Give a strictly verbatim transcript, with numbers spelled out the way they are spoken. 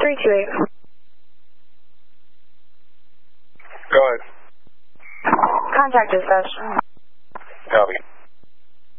three two eight. Go ahead. Contact dispatch. Copy.